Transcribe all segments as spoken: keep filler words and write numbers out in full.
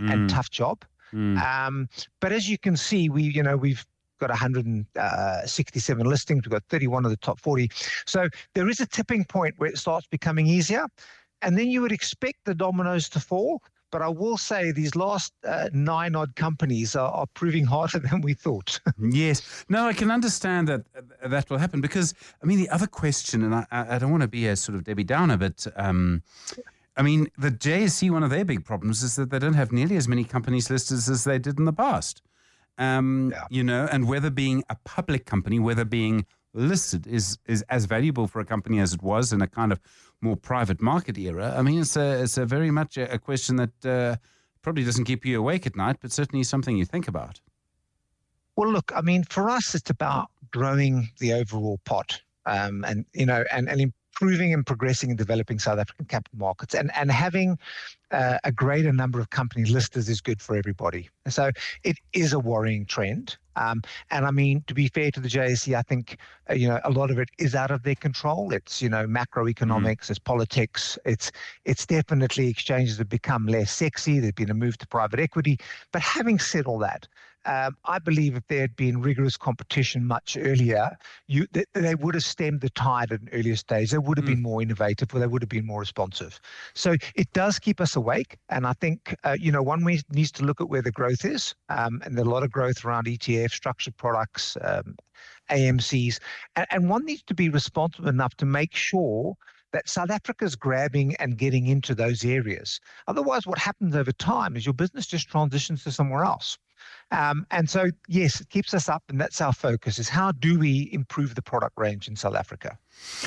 and tough job. Mm. Um, but as you can see, we, you know, we've got one hundred sixty-seven listings. We've got thirty-one of the top forty. So there is a tipping point where it starts becoming easier. And then you would expect the dominoes to fall. But I will say these last uh, nine odd companies are, are proving harder than we thought. Yes. No, I can understand that uh, that will happen because, I mean, the other question, and I, I don't want to be a sort of Debbie Downer, but um, I mean, the J S E, one of their big problems is that they don't have nearly as many companies listed as they did in the past. Um, Yeah. You know, and whether being a public company, whether being listed is is as valuable for a company as it was in a kind of more private market era. I mean, it's a it's a very much a, a question that uh, probably doesn't keep you awake at night, but certainly something you think about. Well, look, I mean, for us, it's about growing the overall pot, um, and you know, and, and improving and progressing and developing South African capital markets, and and having uh, a greater number of company listers is good for everybody. So it is a worrying trend. Um, and I mean, to be fair to the J S E, I think, uh, you know, a lot of it is out of their control. It's, you know, macroeconomics, mm. it's politics. It's it's definitely exchanges have become less sexy. There's been a move to private equity. But having said all that, um, I believe if there had been rigorous competition much earlier, you they, they would have stemmed the tide at an earlier stage. They would have mm. been more innovative, or they would have been more responsive. So it does keep us awake. And I think, uh, you know, one way needs to look at where the growth is. Um, and there's a lot of growth around E T F, structured products, um, A M Cs, and, and one needs to be responsible enough to make sure that South Africa's grabbing and getting into those areas. Otherwise, what happens over time is your business just transitions to somewhere else. Um, and so, yes, it keeps us up, and that's our focus, is how do we improve the product range in South Africa?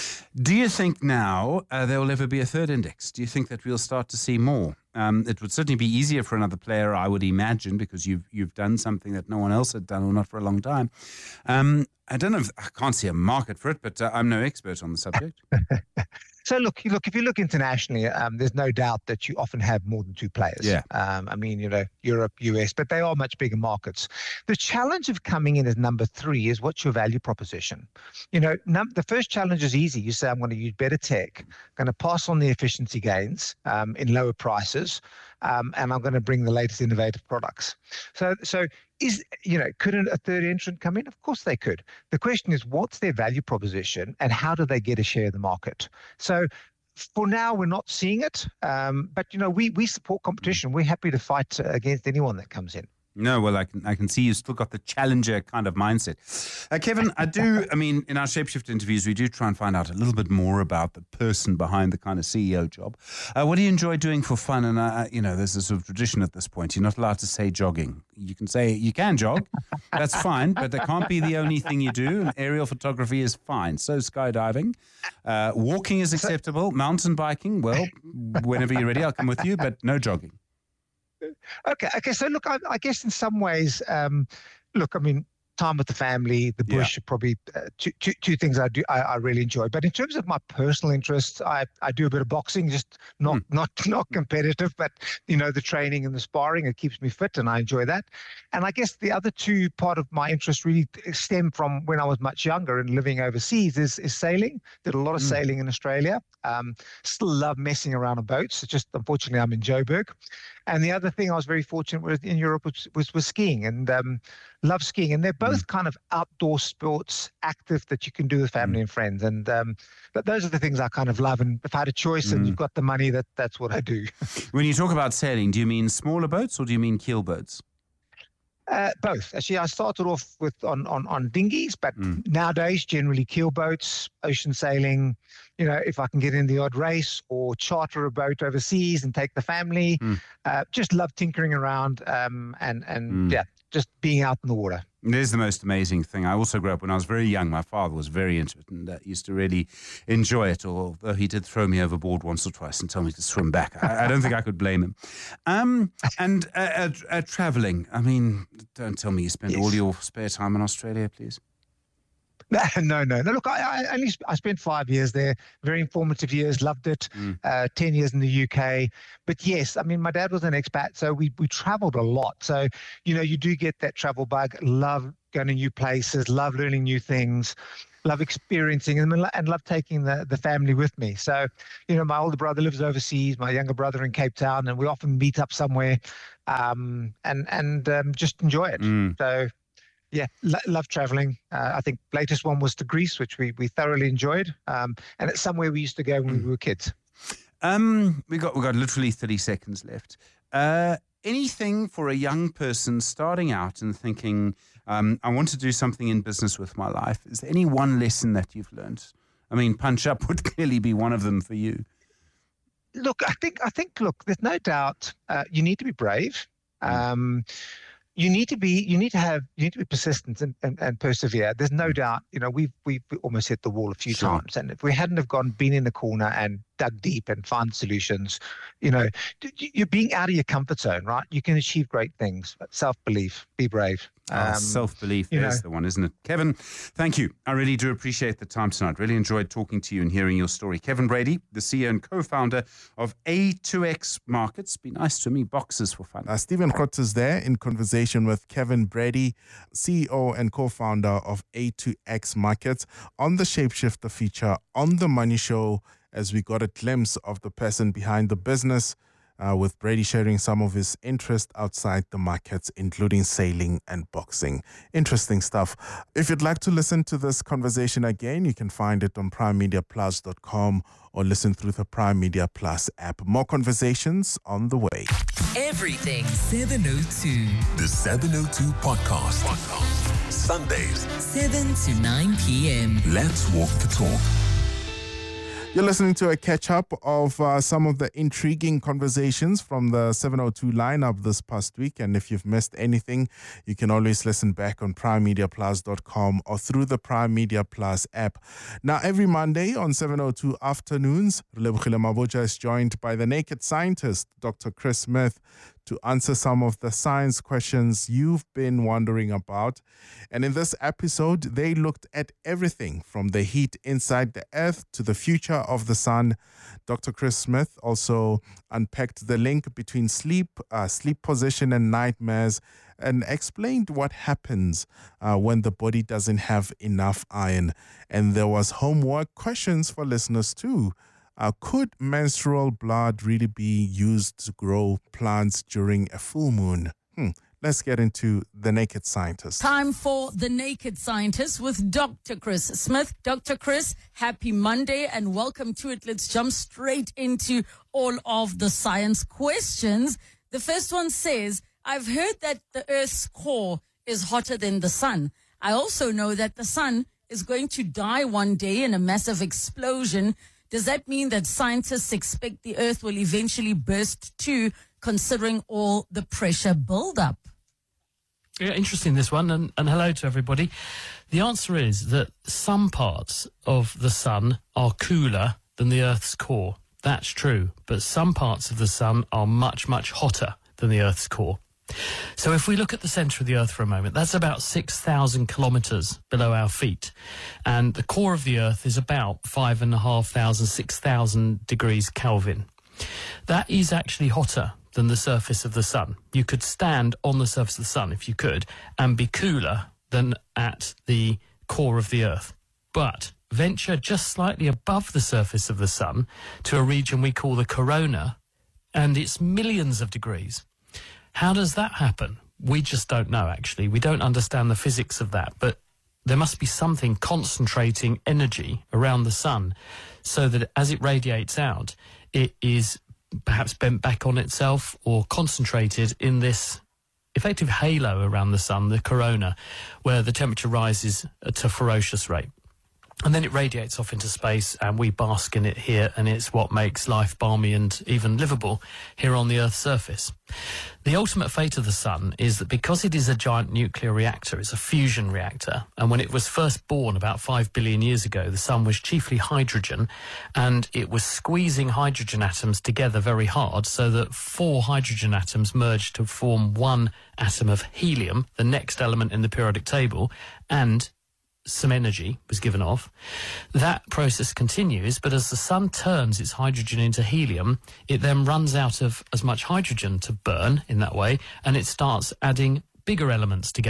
Do you think now uh, there will ever be a third index? Do you think that we'll start to see more? Um, it would certainly be easier for another player, I would imagine, because you've you've done something that no one else had done, or not for a long time. Um, I don't know if I can't see a market for it, but uh, I'm no expert on the subject. So look, look. If you look internationally, um, there's no doubt that you often have more than two players. Yeah. Um, I mean, you know, Europe, U S, but they are much bigger markets. The challenge of coming in as number three is what's your value proposition? You know, num- the first challenge is easy. You say, I'm going to use better tech, going to pass on the efficiency gains um, in lower prices, um, and I'm going to bring the latest innovative products. So, so. Is, you know, could a third entrant come in? Of course they could. The question is, what's their value proposition and how do they get a share of the market? So for now, we're not seeing it. Um, but, you know, we, we support competition. We're happy to fight uh, against anyone that comes in. No, well, I can I can see you've still got the challenger kind of mindset. Uh, Kevin, I do, I mean, in our Shapeshift interviews, we do try and find out a little bit more about the person behind the kind of C E O job. Uh, what do you enjoy doing for fun? And, uh, you know, there's a sort of tradition at this point. You're not allowed to say jogging. You can say, you can jog, that's fine, but that can't be the only thing you do. And aerial photography is fine. So skydiving. Uh, walking is acceptable. Mountain biking, well, whenever you're ready, I'll come with you, but no jogging. Okay. Okay. So look, I, I guess in some ways, um, look, I mean, time with the family, the bush, yeah. are probably uh, two, two, two things I do I, I really enjoy. But in terms of my personal interests, I, I do a bit of boxing, just not mm. not not competitive, but you know, the training and the sparring, it keeps me fit, and I enjoy that. And I guess the other two part of my interest really stem from when I was much younger and living overseas is is sailing. Did a lot of mm. sailing in Australia. Um, still love messing around on boats. It's just unfortunately I'm in Joburg. And the other thing I was very fortunate with in Europe was was, was skiing, and um, love skiing. And they're both mm. kind of outdoor sports, active, that you can do with family mm. and friends. And um, but those are the things I kind of love. And if I had a choice mm. and you've got the money, that that's what I do. When you talk about sailing, do you mean smaller boats or do you mean keel boats? Uh, both. Actually, I started off with on on, on dinghies, but mm. nowadays generally keel boats, ocean sailing. You know, if I can get in the odd race or charter a boat overseas and take the family, mm. uh, just love tinkering around um, and and mm. yeah, just being out in the water. It is the most amazing thing. I also grew up when I was very young. My father was very into it and uh, used to really enjoy it, although he did throw me overboard once or twice and tell me to swim back. I, I don't think I could blame him. Um, and uh, uh, uh, traveling, I mean, don't tell me you spend yes. all your spare time in Australia, please. No, no, no. no look, I, I only I spent five years there. Very informative years. Loved it. Mm. Uh, Ten years in the U K. But yes, I mean, my dad was an expat, so we we travelled a lot. So you know, you do get that travel bug. Love going to new places. Love learning new things. love experiencing them, and, and love taking the, the family with me. So, you know, my older brother lives overseas, my younger brother in Cape Town, and we often meet up somewhere um, and, and um, just enjoy it. Mm. So, yeah, lo- love traveling. Uh, I think latest one was to Greece, which we, we thoroughly enjoyed. Um, and it's somewhere we used to go when mm. we were kids. Um, we got we got literally thirty seconds left. Uh, anything for a young person starting out and thinking, um, I want to do something in business with my life? Is there any one lesson that you've learned? I mean, Punch Up would clearly be one of them for you. Look, I think I think look, there's no doubt uh, you need to be brave. Um, You need to be, you need to have, you need to be persistent and, and, and persevere. There's no doubt, you know, we've, we've almost hit the wall a few sure. times. And if we hadn't have gone, been in the corner and dug deep and found solutions, you know, you're being out of your comfort zone, right? You can achieve great things. Self-belief, be brave. Um, oh, self-belief is know. the one, isn't it? Kevin, thank you. I really do appreciate the time tonight. Really enjoyed talking to you and hearing your story. Kevin Brady, the C E O and co-founder of A two X Markets. Be nice to me, boxes for fun. Uh, Stephen Grotz is there in conversation with Kevin Brady, C E O and co-founder of A two X Markets, on the Shapeshifter feature on The Money Show, as we got a glimpse of the person behind the business, Uh, with Brady sharing some of his interest outside the markets, including sailing and boxing. Interesting stuff. If you'd like to listen to this conversation again, you can find it on prime media plus dot com or listen through the Prime Media Plus app. More conversations on the way. Everything seven oh two. The seven oh two Podcast. Podcast. Sundays, seven to nine p.m. Let's walk the talk. You're listening to a catch-up of uh, some of the intriguing conversations from the seven oh two lineup this past week. And if you've missed anything, you can always listen back on prime media plus dot com or through the Prime Media Plus app. Now, every Monday on seven oh two afternoons, Relebogile Mabotja is joined by the naked scientist, Doctor Chris Smith, to answer some of the science questions you've been wondering about. And in this episode, they looked at everything from the heat inside the earth to the future of the sun. Doctor Chris Smith also unpacked the link between sleep, uh, sleep position and nightmares, and explained what happens uh, when the body doesn't have enough iron. And there was homework questions for listeners too. Uh, could menstrual blood really be used to grow plants during a full moon? Hmm. Let's get into The Naked Scientist. Time for The Naked Scientist with Doctor Chris Smith. Doctor Chris, happy Monday and welcome to it. Let's jump straight into all of the science questions. The first one says, I've heard that the Earth's core is hotter than the sun. I also know that the sun is going to die one day in a massive explosion. Does that mean that scientists expect the Earth will eventually burst too, considering all the pressure buildup? Yeah, interesting, this one, and, and hello to everybody. The answer is that some parts of the sun are cooler than the Earth's core. That's true, but some parts of the sun are much, much hotter than the Earth's core. So if we look at the centre of the Earth for a moment, that's about six thousand kilometres below our feet. And the core of the Earth is about five thousand five hundred, six thousand degrees Kelvin. That is actually hotter than the surface of the sun. You could stand on the surface of the sun, if you could, and be cooler than at the core of the Earth. But venture just slightly above the surface of the sun to a region we call the corona, and it's millions of degrees. How does that happen? We just don't know, actually. We don't understand the physics of that, but there must be something concentrating energy around the sun so that as it radiates out, it is perhaps bent back on itself or concentrated in this effective halo around the sun, the corona, where the temperature rises at a ferocious rate. And then it radiates off into space and we bask in it here, and it's what makes life balmy and even livable here on the Earth's surface. The ultimate fate of the sun is that because it is a giant nuclear reactor, it's a fusion reactor, and when it was first born about five billion years ago, the sun was chiefly hydrogen, and it was squeezing hydrogen atoms together very hard so that four hydrogen atoms merged to form one atom of helium, the next element in the periodic table, and some energy was given off. That process continues, but as the sun turns its hydrogen into helium, it then runs out of as much hydrogen to burn in that way, and it starts adding bigger elements together.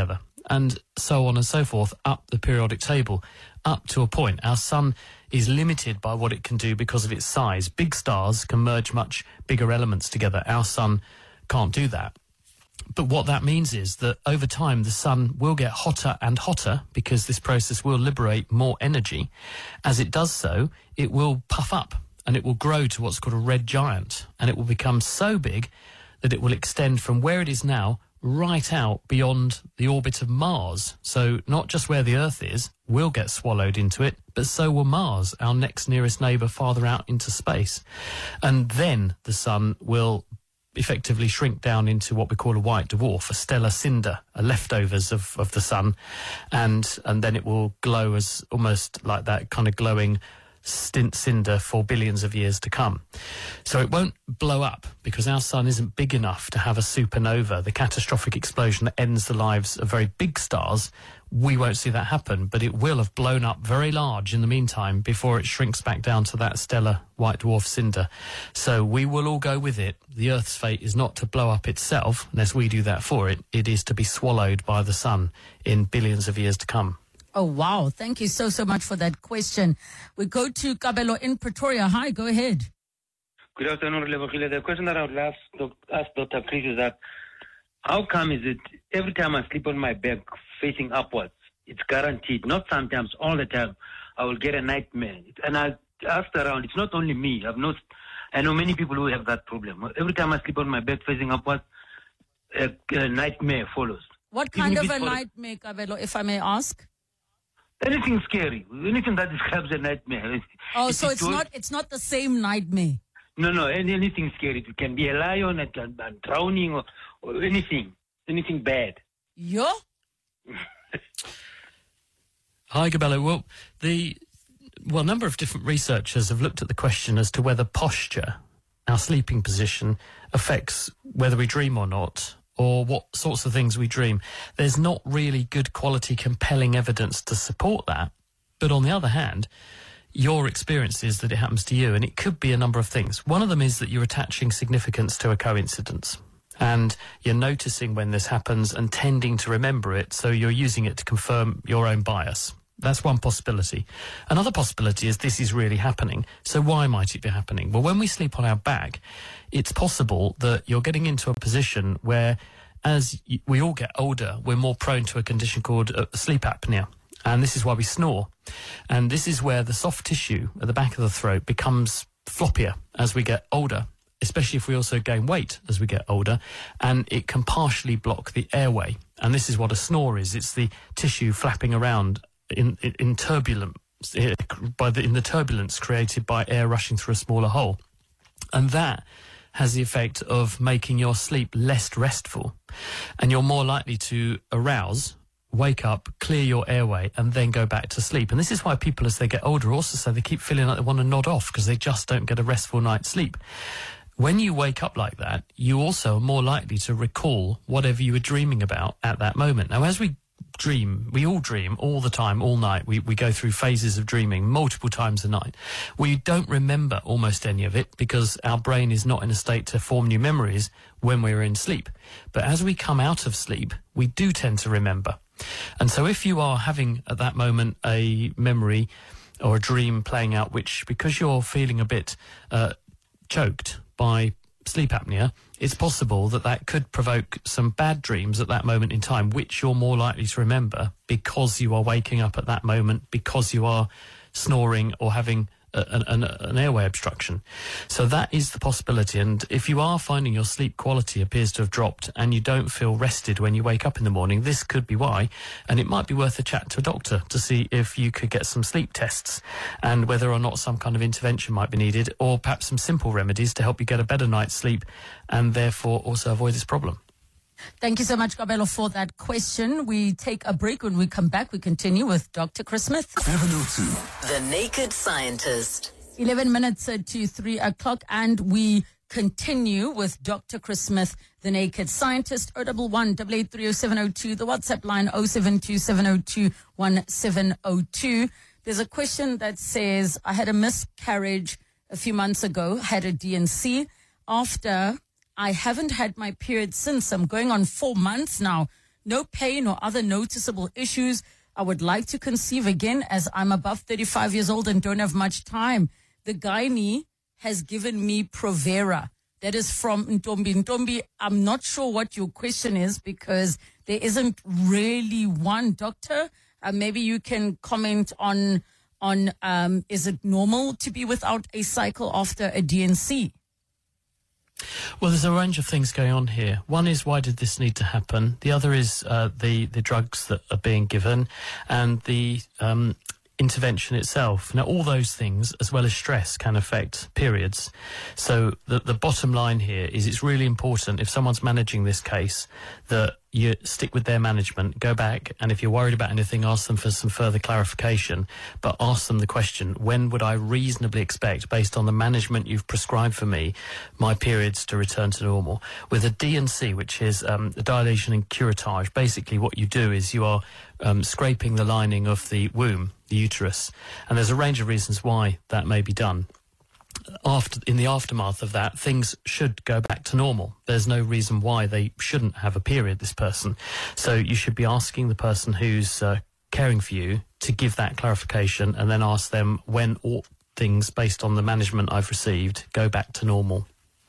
and so on and so forth up the periodic table, up to a point. Our sun is limited by what it can do because of its size. Big stars can merge much bigger elements together. Our sun can't do that. But what that means is that over time, the sun will get hotter and hotter because this process will liberate more energy. As it does so, it will puff up and it will grow to what's called a red giant. And it will become so big that it will extend from where it is now right out beyond the orbit of Mars. So not just where the Earth is will get swallowed into it, but so will Mars, our next nearest neighbour, farther out into space. And then the sun will effectively shrink down into what we call a white dwarf, a stellar cinder, a leftovers of, of the sun, and and then it will glow as almost like that kind of glowing stint cinder for billions of years to come. So it won't blow up because our sun isn't big enough to have a supernova, the catastrophic explosion that ends the lives of very big stars. We won't see that happen, but it will have blown up very large in the meantime before it shrinks back down to that stellar white dwarf cinder. So we will all go with it. The Earth's fate is not to blow up itself, unless we do that for it. It is to be swallowed by the sun in billions of years to come. Oh, wow. Thank you so, so much for that question. We go to Kabelo in Pretoria. Hi, go ahead. Good afternoon, Relevogile. The question that I would ask, ask Doctor Chris is that how come is it every time I sleep on my back facing upwards, it's guaranteed, not sometimes, all the time, I will get a nightmare. And I asked around, it's not only me. I've noticed, I know many people who have that problem. Every time I sleep on my back facing upwards, a, a nightmare follows. What kind Even of a nightmare, Kabelo, if I may ask? Anything scary, anything that describes a nightmare. Oh, so it's not it's not the same nightmare. No, no, any, anything scary. It can be a lion, it can be drowning, or, or anything, anything bad. Yeah. Hi, Kabelo. Well, the well, a number of different researchers have looked at the question as to whether posture, our sleeping position, affects whether we dream or not, or what sorts of things we dream. There's not really good quality, compelling evidence to support that. But on the other hand, your experience is that it happens to you, and it could be a number of things. One of them is that you're attaching significance to a coincidence, and you're noticing when this happens and tending to remember it, so you're using it to confirm your own bias. That's one possibility. Another possibility is this is really happening. So why might it be happening? Well, when we sleep on our back, it's possible that you're getting into a position where, as we all get older, we're more prone to a condition called uh, sleep apnea. And this is why we snore. And this is where the soft tissue at the back of the throat becomes floppier as we get older, especially if we also gain weight as we get older, and it can partially block the airway. And this is what a snore is. It's the tissue flapping around in, in, in turbulence, by the, in the turbulence created by air rushing through a smaller hole. And that has the effect of making your sleep less restful, and you're more likely to arouse, wake up, clear your airway, and then go back to sleep. And this is why people, as they get older, also say they keep feeling like they want to nod off because they just don't get a restful night's sleep. When you wake up like that, you also are more likely to recall whatever you were dreaming about at that moment. Now, as we dream, we all dream all the time, all night. We, we go through phases of dreaming multiple times a night. We don't remember almost any of it because our brain is not in a state to form new memories when we're in sleep. But as we come out of sleep, we do tend to remember. And so if you are having at that moment a memory or a dream playing out, which because you're feeling a bit uh, choked by sleep apnea, it's possible that that could provoke some bad dreams at that moment in time, which you're more likely to remember because you are waking up at that moment, because you are snoring or having a, an, an airway obstruction. So that is the possibility. And if you are finding your sleep quality appears to have dropped and you don't feel rested when you wake up in the morning, this could be why. And it might be worth a chat to a doctor to see if you could get some sleep tests and whether or not some kind of intervention might be needed, or perhaps some simple remedies to help you get a better night's sleep and therefore also avoid this problem. Thank you so much, Kabelo, for that question. We take a break. When we come back, we continue with Doctor Chris Smith. seven oh two. The Naked Scientist. eleven minutes to three o'clock, and we continue with Doctor Chris Smith, the Naked Scientist. oh one one, eight eight three oh seven oh two, the WhatsApp line oh seven two seven oh two one seven oh two. There's a question that says, I had a miscarriage a few months ago, had a D and C. After I haven't had my period since. I'm going on four months now. No pain or other noticeable issues. I would like to conceive again as I'm above thirty-five years old and don't have much time. The gynae has given me Provera. That is from Ntombi. Ntombi, I'm not sure what your question is because there isn't really one doctor. Uh, maybe you can comment on, on um, is it normal to be without a cycle after a D N C? Well, there's a range of things going on here. One is, why did this need to happen? The other is uh, the, the drugs that are being given and the um, intervention itself. Now, all those things, as well as stress, can affect periods. So the, the bottom line here is it's really important, if someone's managing this case, that you stick with their management, go back, and if you're worried about anything, ask them for some further clarification, but ask them the question, when would I reasonably expect, based on the management you've prescribed for me, my periods to return to normal? With a D N C, which is um, dilation and curettage, basically what you do is you are um, scraping the lining of the womb, the uterus, and there's a range of reasons why that may be done. After, in the aftermath of that, things should go back to normal. There's no reason why they shouldn't have a period, this person. So you should be asking the person who's uh, caring for you to give that clarification, and then ask them when all things, based on the management I've received, go back to normal.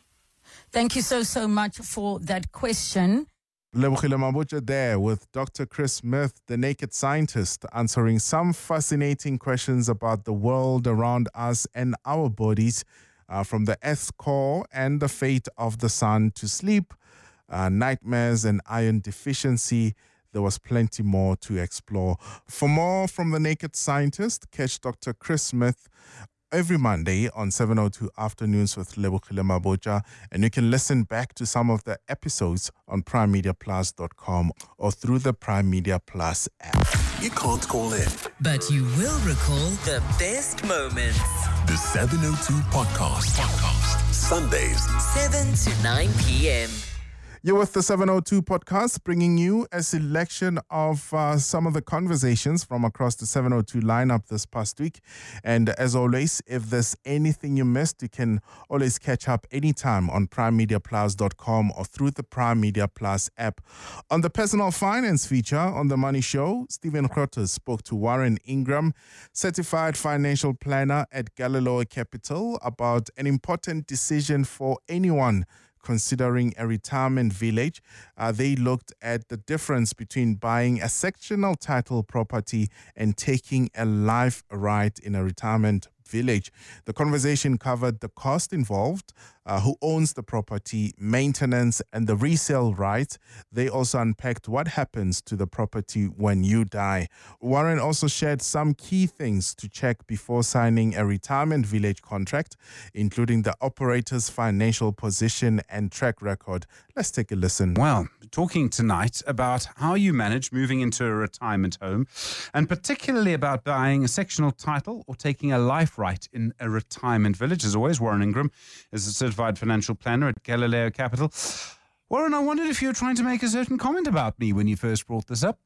Thank you so, so much for that question. Lebogile Mabotja there with Doctor Chris Smith, the naked scientist, answering some fascinating questions about the world around us and our bodies, uh, from the Earth's core and the fate of the sun to sleep, uh, nightmares and iron deficiency. There was plenty more to explore. For more from the naked scientist, catch Doctor Chris Smith every Monday on seven oh two Afternoons with Lebogile Mabotja, and you can listen back to some of the episodes on prime media plus dot com or through the Prime Media Plus app. You can't call in, But you will recall the best moments. the seven oh two Podcast. Podcast. Sundays, seven to nine p.m. You're with the seven oh two Podcast, bringing you a selection of uh, some of the conversations from across the seven oh two lineup this past week. And as always, if there's anything you missed, you can always catch up anytime on prime media plus dot com or through the Prime Media Plus app. On the personal finance feature on The Money Show, Stephen Groote spoke to Warren Ingram, certified financial planner at Galileo Capital, about an important decision for anyone considering a retirement village. Uh, they looked at the difference between buying a sectional title property and taking a life right in a retirement village. The conversation covered the cost involved, uh, who owns the property, maintenance, and the resale right. They also unpacked what happens to the property when you die. Warren also shared some key things to check before signing a retirement village contract, including the operator's financial position and track record. Let's take a listen. Well, talking tonight about how you manage moving into a retirement home, and particularly about buying a sectional title or taking a life right in a retirement village. As always, Warren Ingram is a certified financial planner at Galileo Capital. Warren, I wondered if you were trying to make a certain comment about me when you first brought this up.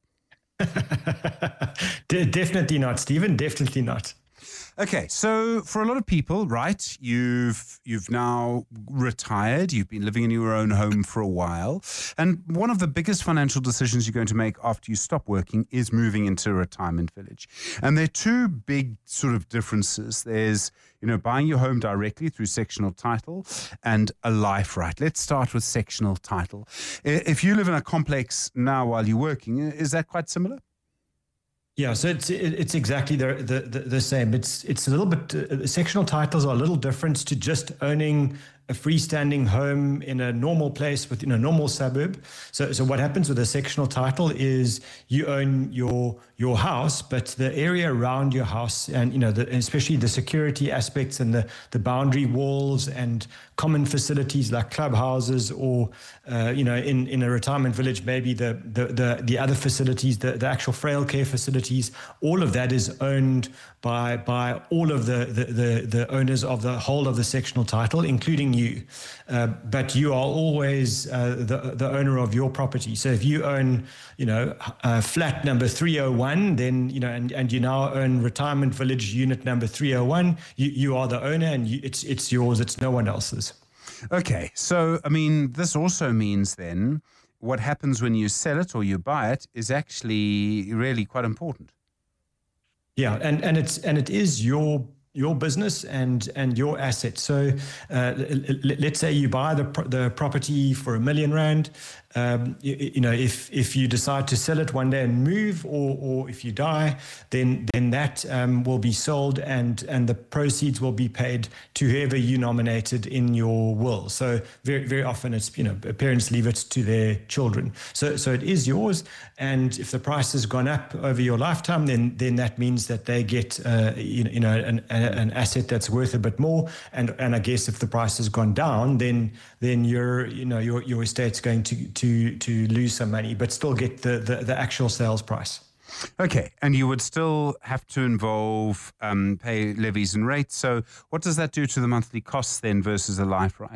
De- definitely not, Stephen. Definitely not. Okay, so for a lot of people, right, you've you've now retired, you've been living in your own home for a while, and one of the biggest financial decisions you're going to make after you stop working is moving into a retirement village. And there are two big sort of differences. There's, you know, buying your home directly through sectional title and a life right. Let's start with sectional title. If you live in a complex now while you're working, is that quite similar? Yeah, so it's it's exactly the the, the same. It's it's a little bit uh, sectional titles are a little different to just owning a freestanding home in a normal place within a normal suburb. So so what happens with a sectional title is you own your your house, but the area around your house, and you know, the, especially the security aspects and the the boundary walls and common facilities like clubhouses, or uh, you know, in, in a retirement village, maybe the the the, the other facilities, the, the actual frail care facilities, all of that is owned by by all of the the, the, the owners of the whole of the sectional title, including you. Uh, but you are always uh, the the owner of your property. So if you own, you know, uh, flat number three oh one, then, you know, and, and you now own retirement village unit number three oh one, you, you are the owner, and you, it's it's yours, it's no one else's. Okay, so, I mean, this also means then, what happens when you sell it or you buy it is actually really quite important. Yeah, and, and it's and it is your your business and and your asset. So uh, let's say you buy the the property for a million rand. Um, you, you know, if if you decide to sell it one day and move, or or if you die, then then that um, will be sold, and and the proceeds will be paid to whoever you nominated in your will. So very very often it's, you know, parents leave it to their children. So so it is yours, and if the price has gone up over your lifetime, then then that means that they get uh, you know, you know an an asset that's worth a bit more. And and I guess if the price has gone down, then then your you know your your estate's going to to to to lose some money, but still get the, the, the actual sales price. Okay, and you would still have to involve um, pay levies and rates. So what does that do to the monthly costs then versus a life right?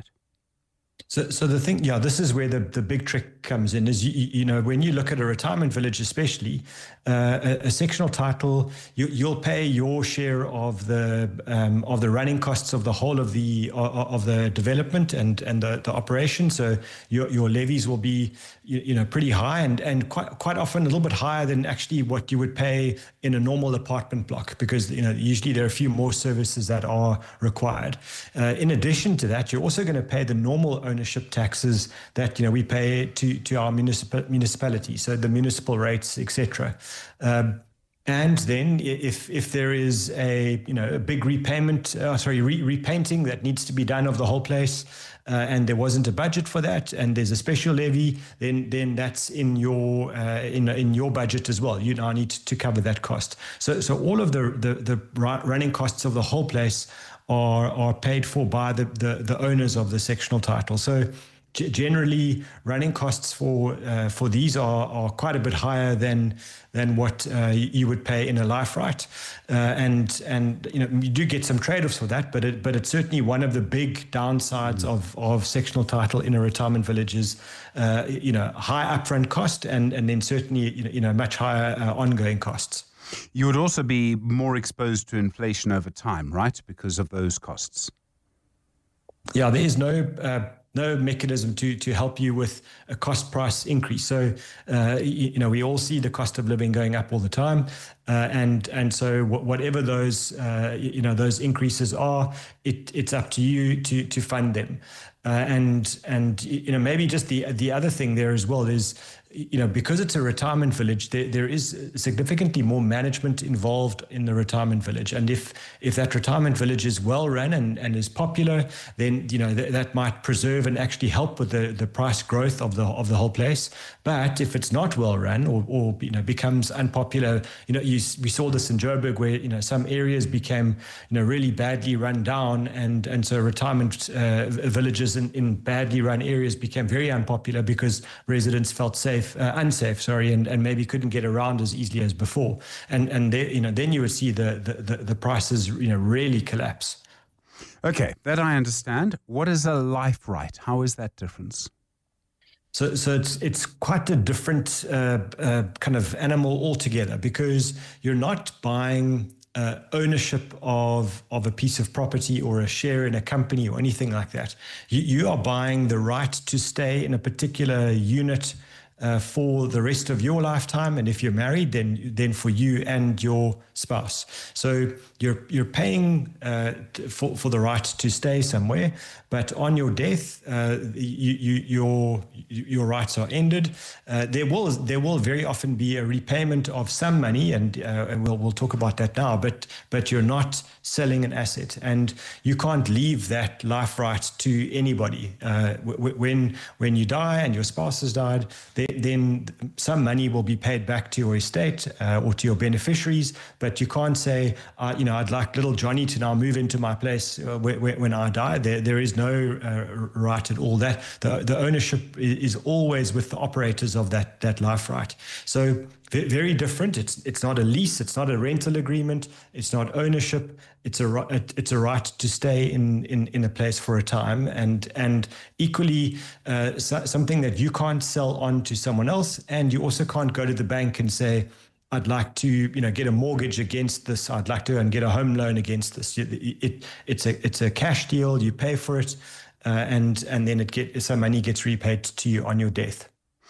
So, so the thing, yeah, this is where the, the big trick comes in. Is you, you know, when you look at a retirement village, especially uh, a, a sectional title, you, you'll pay your share of the um, of the running costs of the whole of the of the development and and the, the operation. So your your levies will be you, you know pretty high, and and quite quite often a little bit higher than actually what you would pay in a normal apartment block, because you know usually there are a few more services that are required. Uh, in addition to that, you're also going to pay the normal ownership taxes that you know we pay to to our municipal municipality, so the municipal rates, et cetera. Um, and then if if there is a you know a big repayment, uh, sorry, re- repainting that needs to be done of the whole place, uh, and there wasn't a budget for that, and there's a special levy, then then that's in your uh, in in your budget as well. You now need to cover that cost. So so all of the the, the running costs of the whole place are are paid for by the, the, the owners of the sectional title. So g- generally, running costs for uh, for these are, are quite a bit higher than than what uh, you would pay in a life right, uh, and and you know you do get some trade-offs for that, but it but it's certainly one of the big downsides mm. of of sectional title in a retirement village is uh, you know high upfront cost, and and then certainly you know, you know much higher uh, ongoing costs. You would also be more exposed to inflation over time, right? Because of those costs. Yeah, there is no uh, no mechanism to to help you with a cost price increase. So uh, you, you know we all see the cost of living going up all the time, uh, and and so whatever those uh, you know those increases are, it it's up to you to to fund them. Uh, and and you know maybe just the the other thing there as well is, you know, because it's a retirement village, there, there is significantly more management involved in the retirement village. And if if that retirement village is well run and, and is popular, then, you know, th- that might preserve and actually help with the, the price growth of the of the whole place. But if it's not well run, or, or you know, becomes unpopular, you know, you, we saw this in Joburg where, you know, some areas became, you know, really badly run down. And, and so retirement uh, villages in, in badly run areas became very unpopular because residents felt safe. Uh, unsafe, sorry, and, and maybe couldn't get around as easily as before, and and they, you know then you would see the, the the the prices you know really collapse. Okay, that I understand. What is a life right? How is that difference? So so it's it's quite a different uh, uh, kind of animal altogether, because you're not buying Uh, ownership of of a piece of property or a share in a company or anything like that. You, you are buying the right to stay in a particular unit uh, for the rest of your lifetime, and if you're married, then then for you and your spouse. So you're you're paying uh, t- for for the right to stay somewhere, but on your death, uh, you, you, your your rights are ended. Uh, there will there will very often be a repayment of some money, and uh, and we'll we'll talk about that now. But but you're not selling an asset, and you can't leave that life right to anybody. Uh, w- when when you die and your spouse has died, then, then some money will be paid back to your estate uh, or to your beneficiaries. But you can't say, uh, you know, I'd like little Johnny to now move into my place uh, wh- wh- when I die. There there is no uh, right at all. That the the ownership is always with the operators of that that life right. So very different. It's it's not a lease. It's not a rental agreement. It's not ownership. It's a it's a right to stay in in, in a place for a time, and and equally uh, so, something that you can't sell on to someone else, and you also can't go to the bank and say, I'd like to, you know, get a mortgage against this. I'd like to and get a home loan against this. It, it it's a it's a cash deal. You pay for it, uh, and and then it get some money gets repaid to you on your death.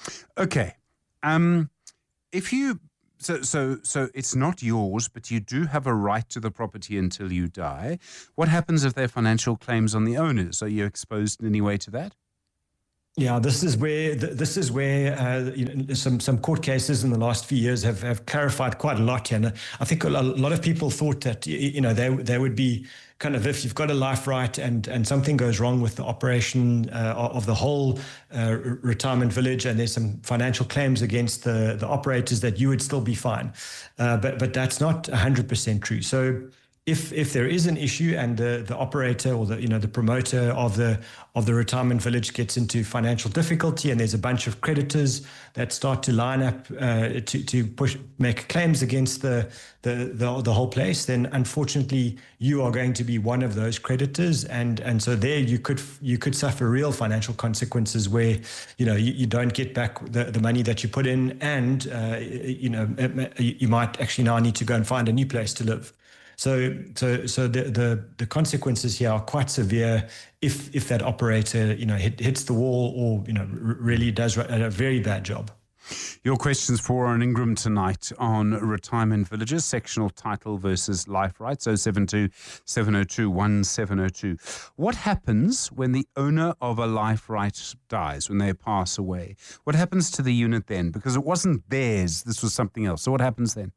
Okay. Um, if you so so so it's not yours, but you do have a right to the property until you die. What happens if there are financial claims on the owners? Are you exposed in any way to that? Yeah, this is where this is where uh, you know, some some court cases in the last few years have, have clarified quite a lot. And I think a lot of people thought that you know they they would be kind of, if you've got a life right and and something goes wrong with the operation uh, of the whole uh, retirement village, and there's some financial claims against the the operators, that you would still be fine. Uh, but but that's not one hundred percent true. So If if there is an issue and the, the operator or the you know the promoter of the of the retirement village gets into financial difficulty, and there's a bunch of creditors that start to line up uh, to to push make claims against the, the the the whole place, then unfortunately you are going to be one of those creditors, and and so there you could you could suffer real financial consequences where you know you, you don't get back the, the money that you put in, and uh, you know you might actually now need to go and find a new place to live. So, so, so the, the the consequences here are quite severe if if that operator, you know, hit, hits the wall, or you know, r- really does a very bad job. Your questions for Aaron Ingram tonight on retirement villages, sectional title versus life rights, oh seven two, seven oh two, one seven oh two. What happens when the owner of a life right dies, when they pass away? What happens to the unit then? Because it wasn't theirs, this was something else. So what happens then?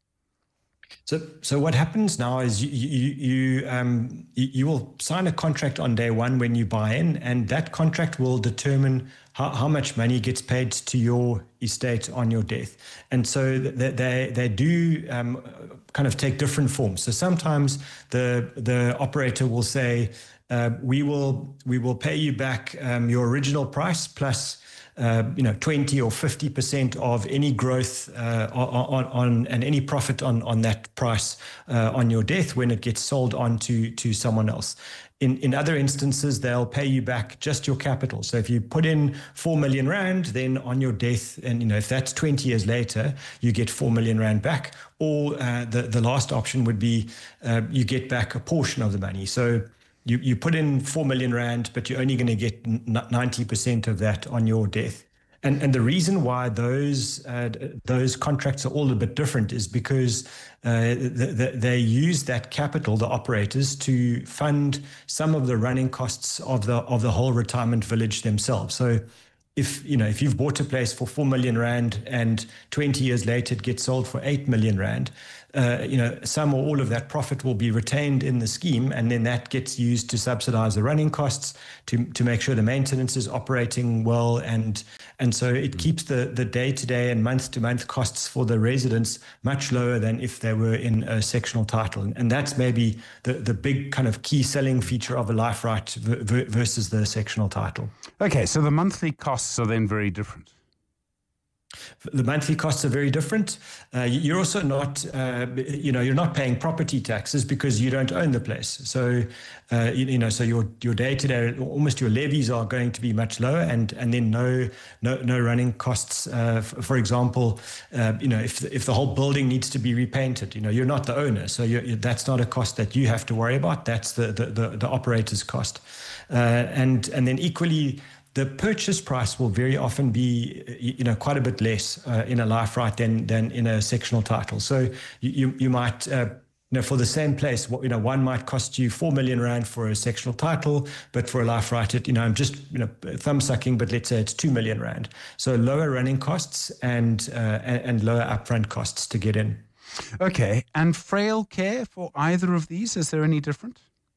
So, so what happens now is you you you, um, you you will sign a contract on day one when you buy in, and that contract will determine how, how much money gets paid to your estate on your death. And so they they, they do um, kind of take different forms. So sometimes the the operator will say, uh, we will we will pay you back um, your original price plus Uh, you know, twenty or fifty percent of any growth uh, on, on and any profit on, on that price uh, on your death when it gets sold on to, to someone else. In in other instances, they'll pay you back just your capital. So if you put in four million rand, then on your death, and you know if that's twenty years later, you get four million rand back. Or uh, the the last option would be uh, you get back a portion of the money. So You you put in four million rand, but you're only going to get ninety percent of that on your death. And and the reason why those uh, those contracts are all a bit different is because uh, the, the, they use that capital, the operators, to fund some of the running costs of the of the whole retirement village themselves. So if you know if you've bought a place for four million rand and twenty years later it gets sold for eight million rand, uh, you know some or all of that profit will be retained in the scheme, and then that gets used to subsidize the running costs, to to make sure the maintenance is operating well, and and so it keeps the the day to day and month to month costs for the residents much lower than if they were in a sectional title, and, and that's maybe the the big kind of key selling feature of a life right v- versus the sectional title. Okay, so the monthly costs are then very different. The monthly costs are very different. Uh, you're also not, uh, you know, you're not paying property taxes because you don't own the place. So, uh, you, you know, so your your day to day, almost your levies are going to be much lower, and and then no no no running costs. Uh, f- for example, uh, you know, if the, if the whole building needs to be repainted, you know, you're not the owner, so you're, that's not a cost that you have to worry about. That's the the the, the operator's cost, uh, and and then equally, the purchase price will very often be, you know, quite a bit less uh, in a life right than than in a sectional title. So you you, you might, uh, you know, for the same place, you know, one might cost you four million rand for a sectional title, but for a life right, it, you know, I'm just, you know, thumb sucking, but let's say it's two million rand. So lower running costs and uh, and, and lower upfront costs to get in. Okay, and frail care for either of these, is there any different?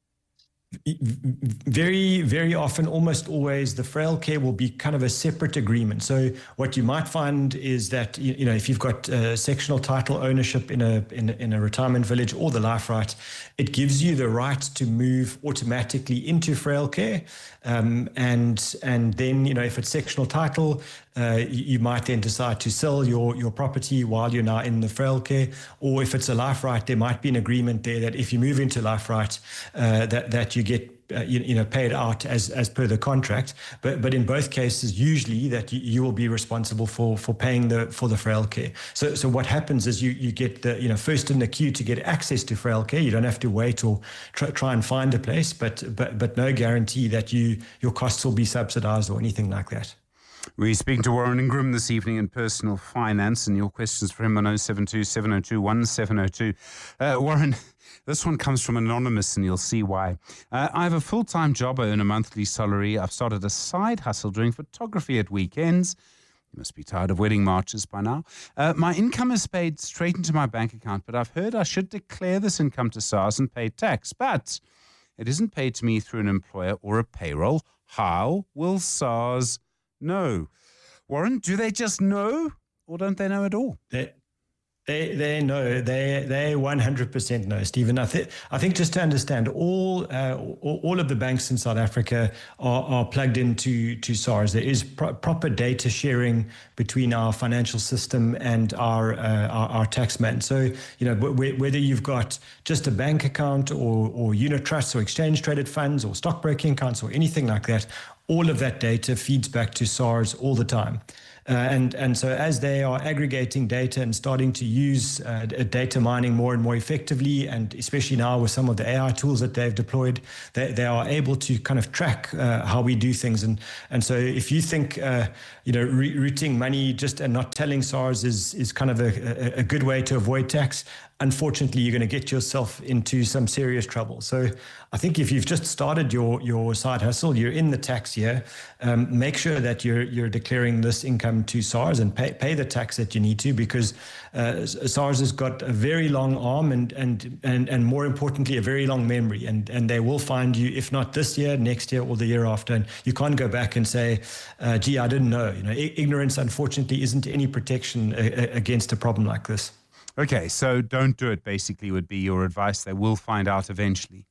Very, very often, almost always, the frail care will be kind of a separate agreement. So what you might find is that, you know, if you've got uh, sectional title ownership in a, in a in a retirement village or the life right, it gives you the right to move automatically into frail care. Um, and and then, you know, if it's sectional title, uh, you, you might then decide to sell your, your property while you're now in the frail care. Or if it's a life right, there might be an agreement there that if you move into life right, uh, that, that you get Uh, you, you know, paid out as as per the contract, but but in both cases, usually that you, you will be responsible for for paying the for the frail care. So so what happens is you you get the you know first in the queue to get access to frail care. You don't have to wait or try, try and find a place, but but but no guarantee that you your costs will be subsidized or anything like that. We're speaking to Warren Ingram this evening in personal finance, and your questions for him on oh seven two, seven oh two, one seven oh two. Uh, Warren, this one comes from Anonymous, and you'll see why. Uh, I have a full-time job. I earn a monthly salary. I've started a side hustle doing photography at weekends. You must be tired of wedding marches by now. Uh, my income is paid straight into my bank account, but I've heard I should declare this income to SARS and pay tax. But it isn't paid to me through an employer or a payroll. How will SARS know? Warren, do they just know, or don't they know at all? They, they, they know. They, they one hundred percent know, Stephen. I think, I think just to understand, all, uh, all, all of the banks in South Africa are, are plugged into to SARS. There is pro- proper data sharing between our financial system and our uh, our, our taxman. So, you know, w- whether you've got just a bank account or, or unit trusts or exchange traded funds or stockbroking accounts or anything like that, all of that data feeds back to SARS all the time. Uh, and, and so as they are aggregating data and starting to use uh, data mining more and more effectively, and especially now with some of the A I tools that they've deployed, they, they are able to kind of track uh, how we do things. And, and so if you think, uh, you know, re- routing money just and not telling SARS is, is kind of a, a, a good way to avoid tax, unfortunately, you're going to get yourself into some serious trouble. So I think if you've just started your, your side hustle, you're in the tax year, um, make sure that you're you're declaring this income to SARS and pay, pay the tax that you need to, because uh, SARS has got a very long arm and, and, and, and more importantly, a very long memory. And, and they will find you, if not this year, next year or the year after. And you can't go back and say, uh, gee, I didn't know. You know, ignorance, unfortunately, isn't any protection a, a, against a problem like this. Okay, so don't do it, basically, would be your advice. They will find out eventually.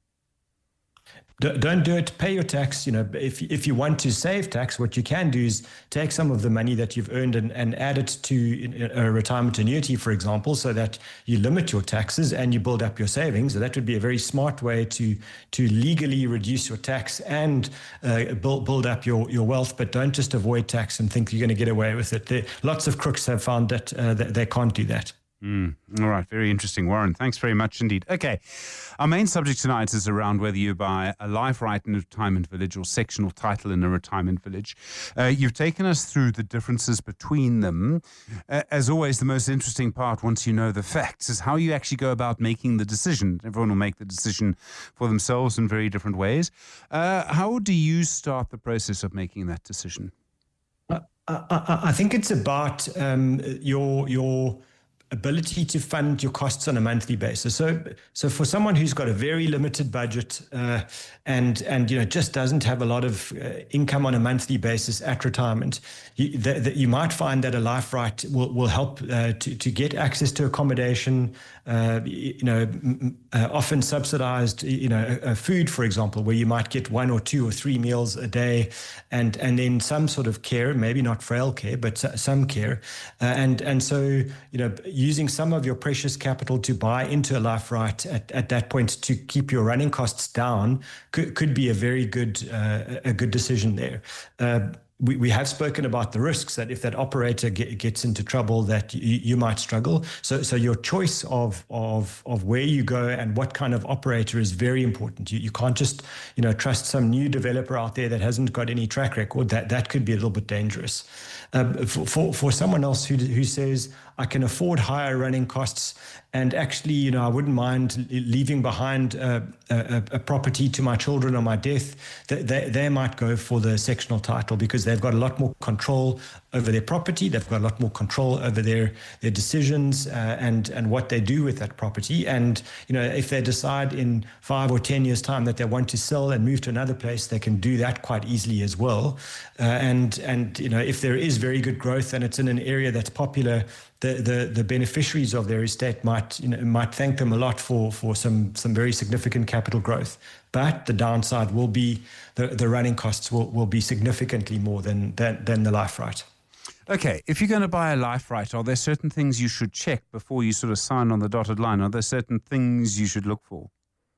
Don't do it. Pay your tax. You know, if if you want to save tax, what you can do is take some of the money that you've earned and, and add it to a retirement annuity, for example, so that you limit your taxes and you build up your savings. So that would be a very smart way to to legally reduce your tax and uh, build build up your, your wealth. But don't just avoid tax and think you're going to get away with it. There, lots of crooks have found that, uh, that they can't do that. Mm, all right, very interesting, Warren. Thanks very much indeed. Okay, our main subject tonight is around whether you buy a life right in a retirement village or sectional title in a retirement village. Uh, you've taken us through the differences between them. Uh, as always, the most interesting part, once you know the facts, is how you actually go about making the decision. Everyone will make the decision for themselves in very different ways. Uh, how do you start the process of making that decision? I, I, I think it's about um, your your... ability to fund your costs on a monthly basis. So, so for someone who's got a very limited budget uh, and and you know just doesn't have a lot of uh, income on a monthly basis at retirement, you, the, the, you might find that a life right will will help uh, to to get access to accommodation. Uh, you know, uh, often subsidized, you know, uh, food, for example, where you might get one or two or three meals a day, and and then some sort of care, maybe not frail care, but some care, uh, and and so you know, using some of your precious capital to buy into a life right at, at that point to keep your running costs down could could be a very good uh, a good decision there. Uh, We, we have spoken about the risks that if that operator get, gets into trouble, that you, you might struggle. So, so your choice of of of where you go and what kind of operator is very important. You you can't just you know trust some new developer out there that hasn't got any track record. That that could be a little bit dangerous. Um, for, for for someone else who who says I can afford higher running costs, and actually, you know, I wouldn't mind leaving behind a, a, a property to my children on my death, they, they, they might go for the sectional title because they've got a lot more control over their property. They've got a lot more control over their, their decisions uh, and, and what they do with that property. And, you know, if they decide in five or ten years' time that they want to sell and move to another place, they can do that quite easily as well. Uh, and, and, you know, if there is very good growth and it's in an area that's popular, The, the the beneficiaries of their estate might you know might thank them a lot for for some some very significant capital growth, but the downside will be the, the running costs will, will be significantly more than, than than the life right. Okay, if you're going to buy a life right, are there certain things you should check before you sort of sign on the dotted line? Are there certain things you should look for?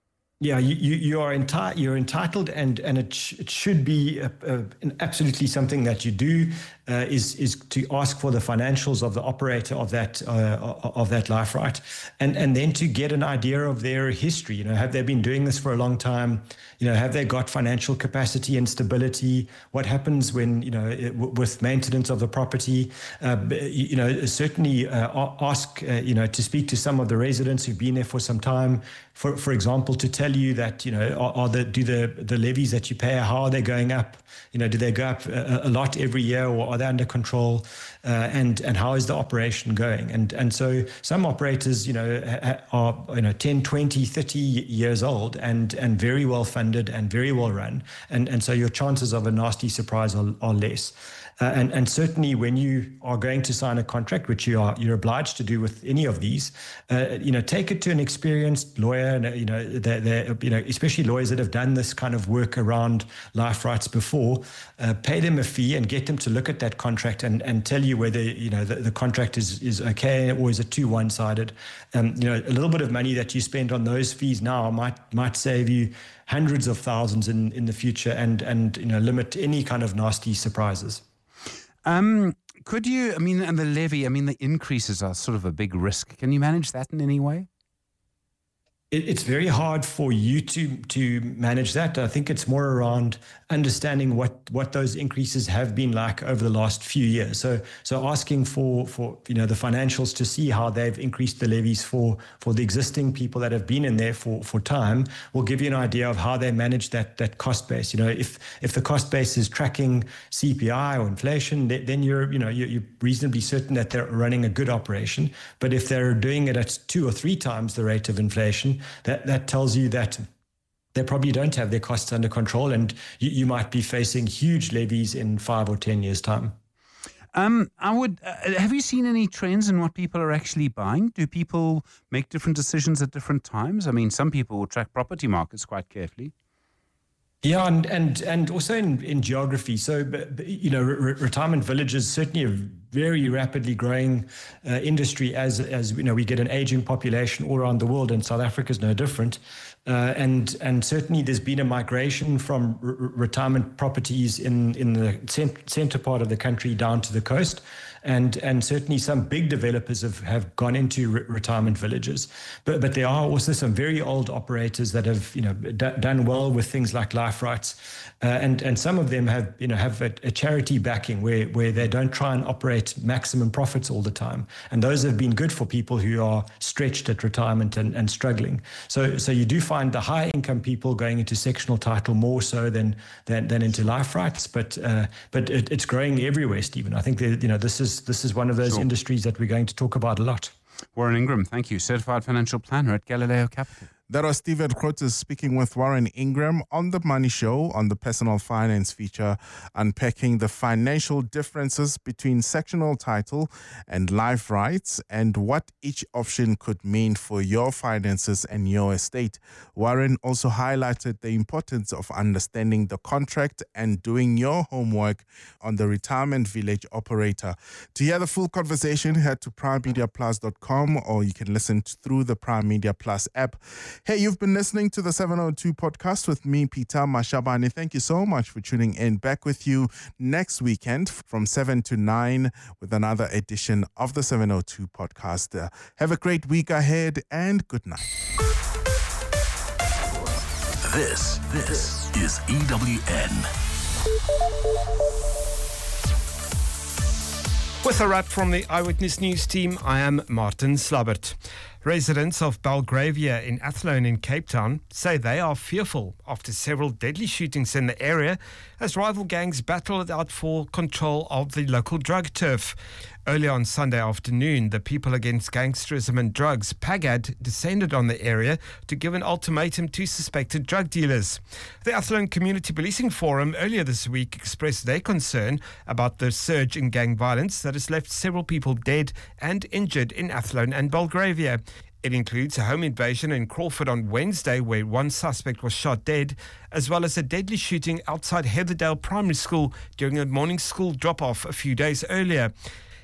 Yeah, you, you, you are enti- you're entitled, and, and it, sh- it should be a, a, an absolutely something that you do uh, is is to ask for the financials of the operator of that uh, of that life right, and and then to get an idea of their history. You know, have they been doing this for a long time? You know, have they got financial capacity and stability? What happens when, you know, it, w- with maintenance of the property? Uh, you know, certainly uh, ask, uh, you know, to speak to some of the residents who've been there for some time. For for example, to tell you that, you know, are, are the do the the levies that you pay, how are they going up? You know, do they go up a, a lot every year, or are they under control? Uh, and and how is the operation going? And and so some operators, you know, ha, are you know ten, twenty, thirty years old and and very well funded and very well run, and and so your chances of a nasty surprise are, are less. Uh, and, and certainly when you are going to sign a contract, which you are, you're obliged to do with any of these, uh, you know, take it to an experienced lawyer, and, you know, they're, they're, you know, especially lawyers that have done this kind of work around life rights before, uh, pay them a fee and get them to look at that contract and, and tell you whether, you know, the, the contract is, is okay, or is it too one-sided. Um, you know, a little bit of money that you spend on those fees now might might save you hundreds of thousands in, in the future, and, and, you know, limit any kind of nasty surprises. Um, could you, I mean, and the levy, I mean, the increases are sort of a big risk. Can you manage that in any way? It's very hard for you to to manage that. I think it's more around understanding what, what those increases have been like over the last few years. So so asking for, for you know the financials to see how they've increased the levies for, for the existing people that have been in there for, for time will give you an idea of how they manage that that cost base. You know, if if the cost base is tracking C P I or inflation, then you're you know you're, you're reasonably certain that they're running a good operation. But if they're doing it at two or three times the rate of inflation, That that tells you that they probably don't have their costs under control, and you, you might be facing huge levies in five or ten years' time. Um, I would. Uh, have you seen any trends in what people are actually buying? Do people make different decisions at different times? I mean, some people will track property markets quite carefully. Yeah, and and and also in, in geography. So, you know, re- retirement villages certainly a very rapidly growing uh, industry as as you know we get an aging population all around the world, and South Africa is no different. Uh, and and certainly there's been a migration from r- retirement properties in in the cent- center part of the country down to the coast. And and certainly some big developers have, have gone into re- retirement villages, but but there are also some very old operators that have you know d- done well with things like life rights, uh, and and some of them have you know have a, a charity backing where where they don't try and operate maximum profits all the time, and those have been good for people who are stretched at retirement and, and struggling. So so you do find the high income people going into sectional title more so than than, than into life rights, but uh, but it, it's growing everywhere, Stephen. I think that you know this is. This is one of those sure. industries that we're going to talk about a lot. Warren Ingram, thank you. Certified Financial Planner at Galileo Capital. That was Stephen Grootes speaking with Warren Ingram on The Money Show on the Personal Finance feature, unpacking the financial differences between sectional title and life rights and what each option could mean for your finances and your estate. Warren also highlighted the importance of understanding the contract and doing your homework on the retirement village operator. To hear the full conversation, head to prime media plus dot com or you can listen through the Prime Media Plus app. Hey, you've been listening to the seven oh two podcast with me, Peter Mashabane. Thank you so much for tuning in. Back with you next weekend from seven to nine with another edition of the seven oh two podcast. Uh, have a great week ahead and good night. This, this is E W N. With a wrap from the Eyewitness News team, I am Martin Slabbert. Residents of Belgravia in Athlone in Cape Town say they are fearful after several deadly shootings in the area as rival gangs battle it out for control of the local drug turf. Earlier on Sunday afternoon, the People Against Gangsterism and Drugs, PAGAD, descended on the area to give an ultimatum to suspected drug dealers. The Athlone Community Policing Forum earlier this week expressed their concern about the surge in gang violence that has left several people dead and injured in Athlone and Belgravia. It includes a home invasion in Crawford on Wednesday where one suspect was shot dead, as well as a deadly shooting outside Heatherdale Primary School during a morning school drop-off a few days earlier.